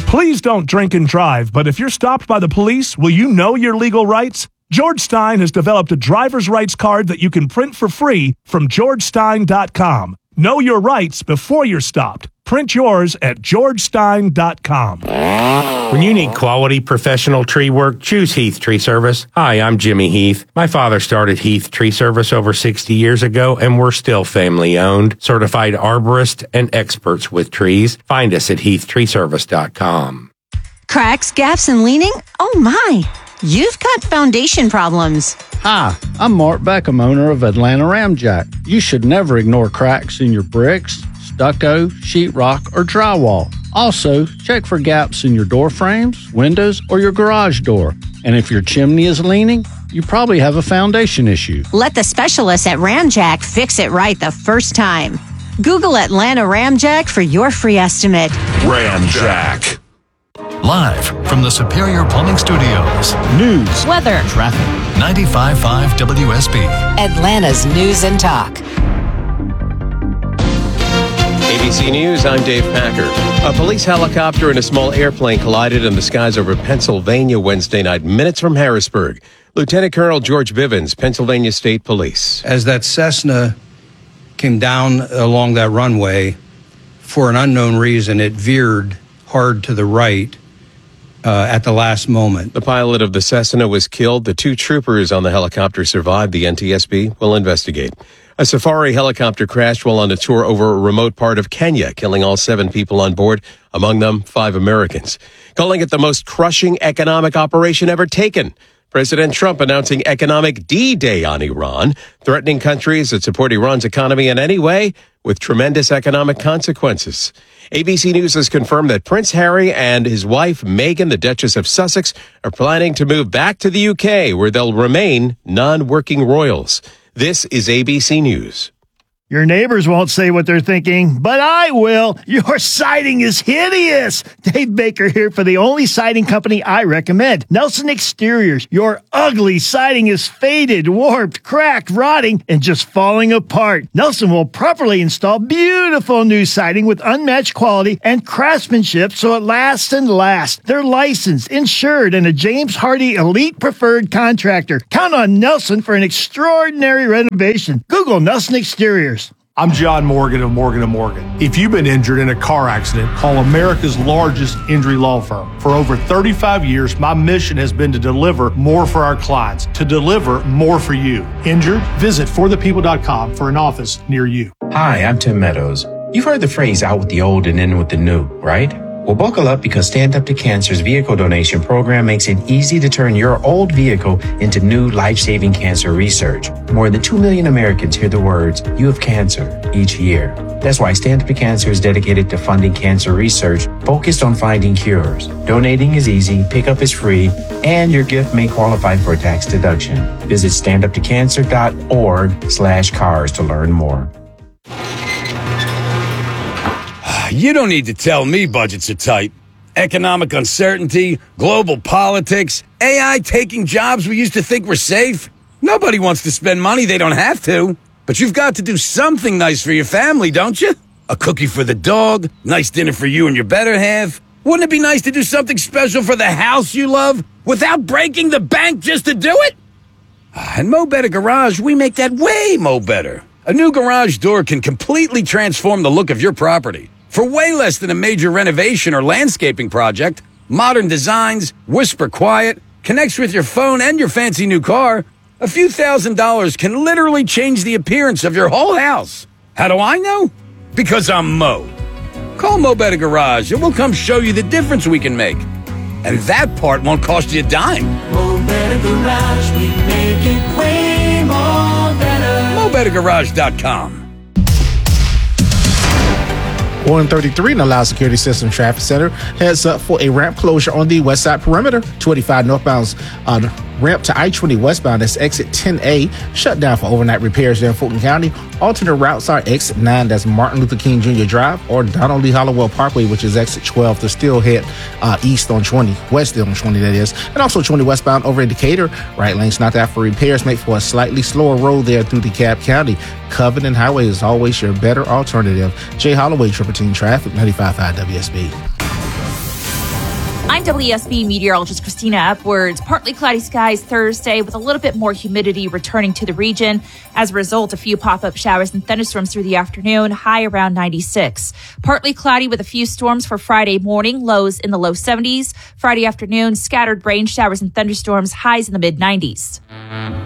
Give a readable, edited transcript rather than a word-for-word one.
Please don't drink and drive, but if you're stopped by the police, will you know your legal rights? George Stein has developed a driver's rights card that you can print for free from georgestein.com. Know your rights before you're stopped. Print yours at georgestein.com. When you need quality professional tree work, choose Heath Tree Service. Hi, I'm Jimmy Heath. My father started Heath Tree Service over 60 years ago, and we're still family-owned, certified arborists, and experts with trees. Find us at heathtreeservice.com. Cracks, gaps, and leaning? Oh, my. You've got foundation problems. Hi, I'm Mark Beckham, owner of Atlanta Ramjack. You should never ignore cracks in your bricks, stucco, sheetrock, or drywall. Also, check for gaps in your door frames, windows, or your garage door. And if your chimney is leaning, you probably have a foundation issue. Let the specialists at Ramjack fix it right the first time. Google Atlanta Ramjack for your free estimate. Ramjack. Live from the Superior Plumbing Studios. News, weather, traffic. 95.5 WSB. Atlanta's News and Talk. ABC News, I'm Dave Packer. A police helicopter and a small airplane collided in the skies over Pennsylvania Wednesday night, minutes from Harrisburg. Lieutenant Colonel George Bivens, Pennsylvania State Police. As that Cessna came down along that runway, for an unknown reason, it veered hard to the right at the last moment. The pilot of the Cessna was killed. The two troopers on the helicopter survived. The NTSB will investigate. A safari helicopter crashed while on a tour over a remote part of Kenya, killing all 7 people on board, among them 5 Americans. Calling it the most crushing economic operation ever taken. President Trump announcing economic D-Day on Iran, threatening countries that support Iran's economy in any way with tremendous economic consequences. ABC News has confirmed that Prince Harry and his wife, Meghan, the Duchess of Sussex, are planning to move back to the UK, where they'll remain non-working royals. This is ABC News. Your neighbors won't say what they're thinking, but I will. Your siding is hideous. Dave Baker here for the only siding company I recommend, Nelson Exteriors. Your ugly siding is faded, warped, cracked, rotting, and just falling apart. Nelson will properly install beautiful new siding with unmatched quality and craftsmanship so it lasts and lasts. They're licensed, insured, and a James Hardy Elite Preferred Contractor. Count on Nelson for an extraordinary renovation. Google Nelson Exteriors. I'm John Morgan of Morgan & Morgan. If you've been injured in a car accident, call America's largest injury law firm. For over 35 years, my mission has been to deliver more for our clients, to deliver more for you. Injured? Visit forthepeople.com for an office near you. Hi, I'm Tim Meadows. You've heard the phrase out with the old and in with the new, right? Well, buckle up because Stand Up to Cancer's vehicle donation program makes it easy to turn your old vehicle into new life-saving cancer research. More than 2 million Americans hear the words, "You have cancer," each year. That's why Stand Up to Cancer is dedicated to funding cancer research focused on finding cures. Donating is easy, pickup is free, and your gift may qualify for a tax deduction. Visit standuptocancer.org/cars to learn more. You don't need to tell me budgets are tight. Economic uncertainty, global politics, AI taking jobs we used to think were safe. Nobody wants to spend money they don't have to. But you've got to do something nice for your family, don't you? A cookie for the dog, nice dinner for you and your better half. Wouldn't it be nice to do something special for the house you love without breaking the bank just to do it? At Mo Better Garage, we make that way mo better. A new garage door can completely transform the look of your property. For way less than a major renovation or landscaping project, modern designs, whisper quiet, connects with your phone and your fancy new car, a few $1,000s can literally change the appearance of your whole house. How do I know? Because I'm Mo. Call Mo Better Garage and we'll come show you the difference we can make. And that part won't cost you a dime. Mo Better Garage, we make it way more better. MoBetterGarage.com. 133 in the Loud Security System Traffic Center heads up for a ramp closure on the west side perimeter. 25 northbound ramp to I-20 westbound. That's exit 10A. Shut down for overnight repairs there in Fulton County. Alternate routes are exit 9, that's Martin Luther King Jr. Drive, or Donald Lee Hollowell Parkway, which is exit 12 to still head east on 20, west on 20 that is. And also 20 westbound over in Decatur. Right lane's not that for repairs, make for a slightly slower road there through DeKalb County. Covenant Highway is always your better alternative. Jay Holloway, Triple Team Traffic, 95.5 WSB. I'm WSB meteorologist Christina Upwards. Partly cloudy skies Thursday with a little bit more humidity returning to the region. As a result, a few pop-up showers and thunderstorms through the afternoon, high around 96. Partly cloudy with a few storms for Friday morning, lows in the low 70s. Friday afternoon, scattered rain showers and thunderstorms, highs in the mid-90s.